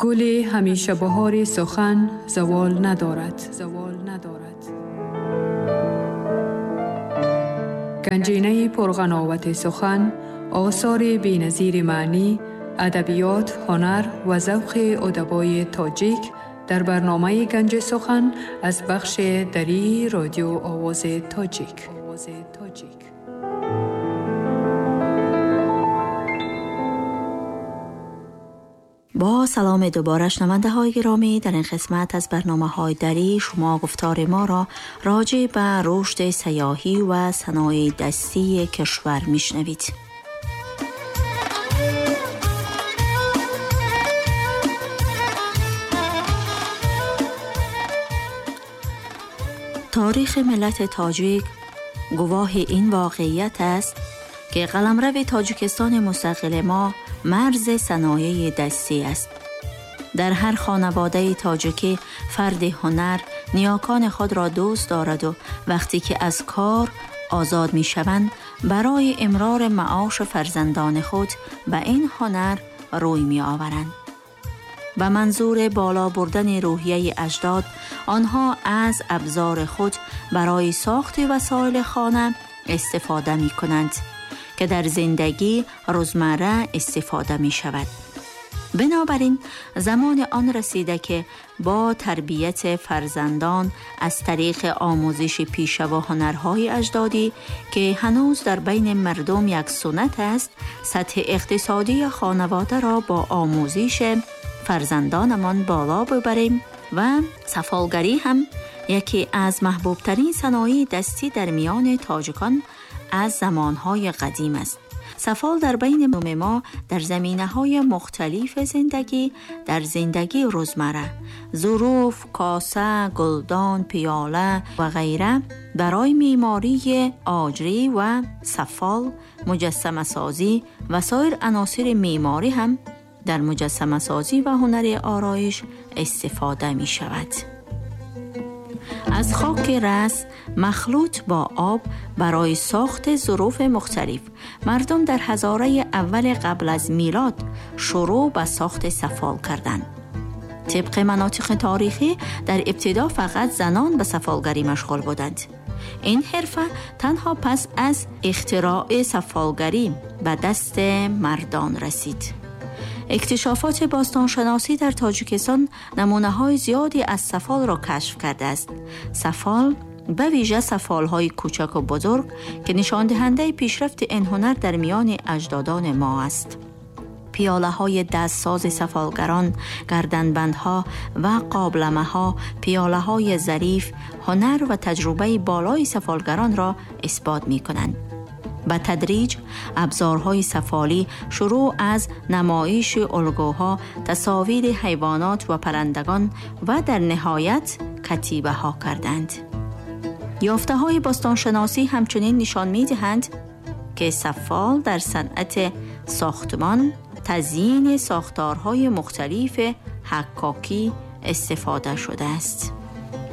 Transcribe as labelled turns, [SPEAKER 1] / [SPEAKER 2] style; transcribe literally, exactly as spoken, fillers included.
[SPEAKER 1] گل همیشه بهار سخن زوال ندارد. زوال ندارد. گنجینه پرغناوت سخن، آثار بی‌نظیر معنی، ادبیات، هنر و ذوق ادبای تاجیک در برنامه گنج سخن از بخش دری رادیو آواز تاجیک.
[SPEAKER 2] با سلام دوباره شنونده های گرامی، در این قسمت از برنامه های دری شما گفتار ما را راجع به رشد سیاحی و صنایع دستی کشور میشنوید. تاریخ ملت تاجیک گواه این واقعیت است که قلمرو تاجیکستان مستقل ما مرز صنایع دستی است. در هر خانواده تاجیکی فرد هنر نیاکان خود را دوست دارد و وقتی که از کار آزاد می شوند برای امرار معاش فرزندان خود به این هنر روی می آورند. به منظور بالا بردن روحیه اجداد، آنها از ابزار خود برای ساخت وسایل خانه استفاده می کنند که در زندگی روزمره استفاده می شود. بنابراین زمان آن رسیده که با تربیت فرزندان از طریق آموزش پیشه و هنرهای اجدادی که هنوز در بین مردم یک سنت است، سطح اقتصادی خانواده را با آموزش فرزندانمان بالا ببریم و سفالگری هم یکی از محبوب ترین صنایع دستی در میان تاجیکان از زمانهای قدیم است. سفال در بین ما در زمینه‌های مختلف زندگی، در زندگی روزمره، ظروف، کاسه، گلدان، پیاله و غیره برای معماری آجری و سفال، مجسمه سازی و سایر عناصر معماری هم در مجسمه سازی و هنر آرایش استفاده می شود. از خاک رس مخلوط با آب برای ساخت ظروف مختلف، مردم در هزاره اول قبل از میلاد شروع به ساخت سفال کردند. طبق مناطق تاریخی در ابتدا فقط زنان به سفالگری مشغول بودند. این حرفه تنها پس از اختراع سفالگری به دست مردان رسید. اکتشافات باستانشناسی در تاجیکستان نمونه‌های زیادی از سفال را کشف کرده است. سفال به ویژه سفال‌های کوچک و بزرگ که نشان دهنده پیشرفت این هنر در میان اجدادان ما است. پیاله‌های دستساز سفالگران، گردنبندها و قابلمه‌ها، پیاله‌های ظریف، هنر و تجربه بالای سفالگران را اثبات می‌کنند. به تدریج ابزارهای سفالی شروع از نمایش الگوها، تصاویر حیوانات و پرندگان و در نهایت کتیبه ها کردند. یافته های باستانشناسی همچنین نشان می دهند که سفال در صنعت ساختمان، تزیین ساختارهای مختلف حکاکی استفاده شده است.